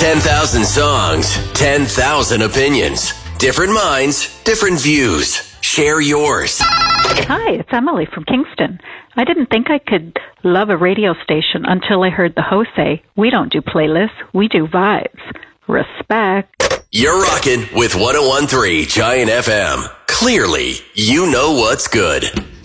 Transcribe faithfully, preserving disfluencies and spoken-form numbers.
ten thousand songs, ten thousand opinions. Different minds, different views. Share yours. Hi, it's Emily from Kingston. I didn't think I could love a radio station until I heard the host say, we don't do playlists, we do vibes. Respect. You're rocking with one oh one point three Giant F M. Clearly, you know what's good.